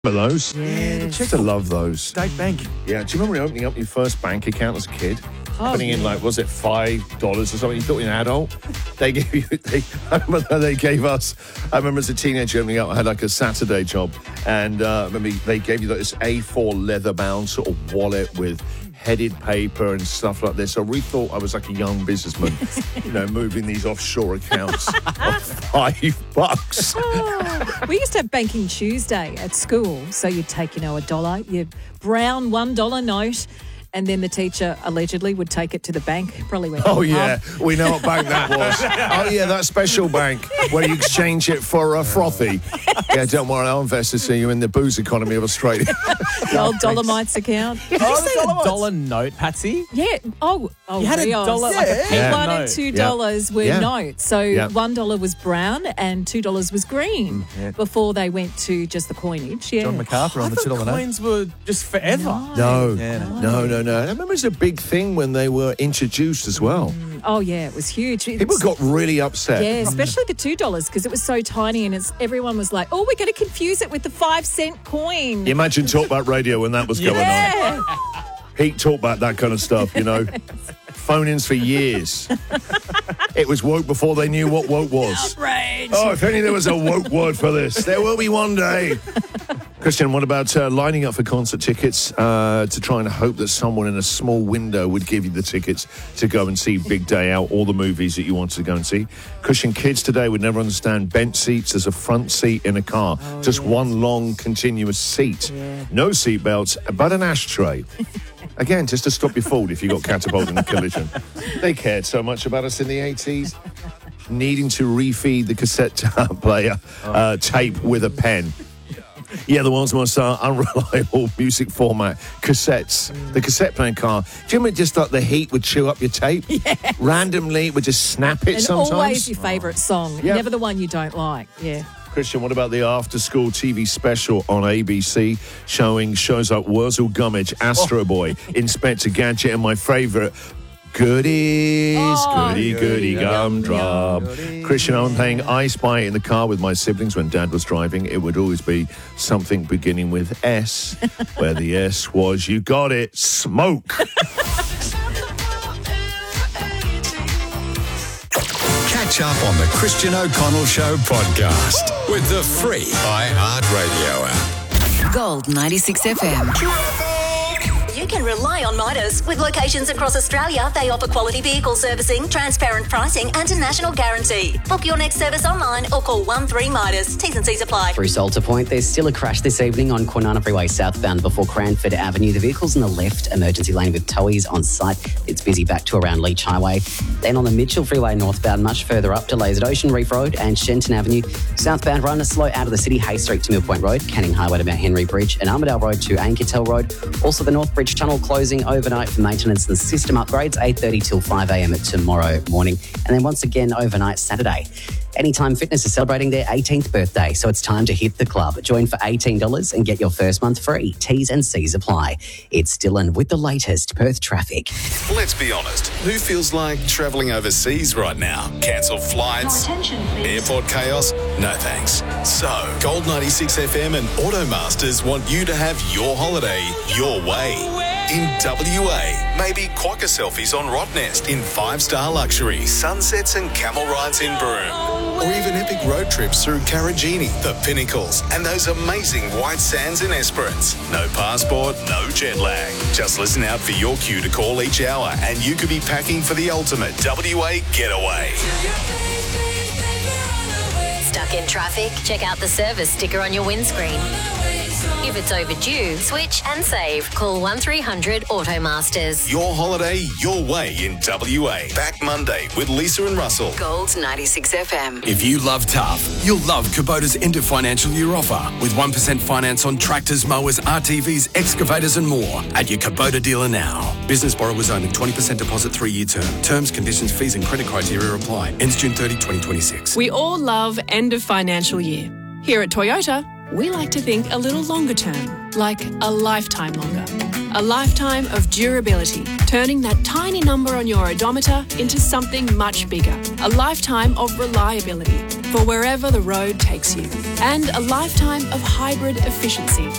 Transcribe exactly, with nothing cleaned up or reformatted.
Remember those? Yeah. Used to love those. State Bank. Yeah. Do you remember opening up your first bank account as a kid? Oh, Putting in yeah. like, was it five dollars or something? You thought you were an adult. They gave you. They, I remember they gave us. I remember as a teenager opening up, I had like a Saturday job, and uh, I remember they gave you like this A four leather-bound sort of wallet with headed paper and stuff like this. So we thought I was like a young businessman, you know, moving these offshore accounts of five bucks. Oh, we used to have Banking Tuesday at school. So you'd take, you know, a dollar, your brown one dollar note, and then the teacher allegedly would take it to the bank. Probably went. Oh, to the yeah. pub. We know what bank that was. Oh, yeah, that special bank where you exchange it for a frothy. Yeah, don't worry, I'll invest to see you in the booze economy of Australia. The old Dolomites account. Did you Oh, say the a Dolomites. dollar note, Patsy? Yeah. Oh, oh, You had a Rios. dollar, like a Yeah. pen One note. and two Yeah. dollars were Yeah. notes. So Yeah. one dollar was brown and two dollars was green yeah. before they went to just the coinage. Yeah. John MacArthur I on the thought two dollar note. coins were just forever. No, Yeah, no. no, no, no. I remember it was a big thing when they were introduced as well. Oh yeah, it was huge. It People was- got really upset. Yeah, especially the two dollars because it was so tiny, and it's everyone was like, "Oh, we're going to confuse it with the five cent coin." You imagine Talk About Radio when that was going on. Yeah. Pete talked about that kind of stuff, you know. Phone-ins for years. It was woke before they knew what woke was. Outrage. Oh, if only there was a woke word for this. There will be one day. Christian, what about uh, lining up for concert tickets uh, to try and hope that someone in a small window would give you the tickets to go and see Big Day Out, all the movies that you wanted to go and see? Christian, kids today would never understand bench seats as a front seat in a car. Oh, Just yeah. one long, continuous seat. Yeah. No seat belts, but an ashtray. Again, just to stop your food if you got catapulted in a collision. They cared so much about us in the eighties. Needing to refeed the cassette player uh, tape with a pen. Yeah, the world's most uh, unreliable music format, cassettes. The cassette playing car. Do you remember just like the heat would chew up your tape? Yes. Randomly, it would just snap it And sometimes. always your favourite song, Yeah. never the one you don't like. Yeah. Christian, what about the after-school T V special on A B C showing shows like Wurzel Gummidge, Astro Boy, Inspector Gadget, and my favourite, Goodies, Oh, Goody Goody Gumdrop. Christian, I'm playing I Spy in the car with my siblings when Dad was driving. It would always be something beginning with S, where the S was, you got it, smoke. Catch up on the Christian O'Connell Show podcast with the free iHeartRadio app. Gold ninety-six F M. You can rely on Midas. With locations across Australia, they offer quality vehicle servicing, transparent pricing and a national guarantee. Book your next service online or call one three Midas. T's and C's apply. Through Salter Point, there's still a crash this evening on Kwinana Freeway southbound before Cranford Avenue. The vehicle's in the left emergency lane with towies on site. It's busy back to around Leach Highway. Then on the Mitchell Freeway northbound, much further up, delays at Ocean Reef Road and Shenton Avenue. Southbound runners slow out of the city, Hay Street to Mill Point Road, Canning Highway to Mount Henry Bridge and Armidale Road to Anketel Road. Also the North Bridge Tunnel closing overnight for maintenance and system upgrades, eight thirty till five a.m. tomorrow morning. And then once again overnight Saturday. Anytime Fitness is celebrating their eighteenth birthday, so it's time to hit the club. Join for eighteen dollars and get your first month free. T's and C's apply. It's Dylan with the latest Perth traffic. Let's be honest, who feels like travelling overseas right now? Cancelled flights? Airport chaos? No thanks. So, Gold ninety-six F M and Automasters want you to have your holiday your way. In W A, maybe quokka selfies on Rottnest in five-star luxury, sunsets and camel rides in Broome. Or even epic road trips through Karajini, the Pinnacles, and those amazing white sands in Esperance. No passport, no jet lag. Just listen out for your cue to call each hour and you could be packing for the ultimate W A getaway. Stuck in traffic? Check out the service sticker on your windscreen. If it's overdue, switch and save. Call one three hundred Automasters. Your holiday, your way in W A. Back Monday with Lisa and Russell. Gold ninety-six F M. If you love tough, you'll love Kubota's end of financial year offer with one percent finance on tractors, mowers, R T Vs, excavators and more at your Kubota dealer now. Business borrowers only, twenty percent deposit, three-year term. Terms, conditions, fees and credit criteria apply. Ends June thirtieth, twenty twenty-six. We all love end of financial year. Here at Toyota, we like to think a little longer term, like a lifetime longer. A lifetime of durability, turning that tiny number on your odometer into something much bigger. A lifetime of reliability, for wherever the road takes you. And a lifetime of hybrid efficiency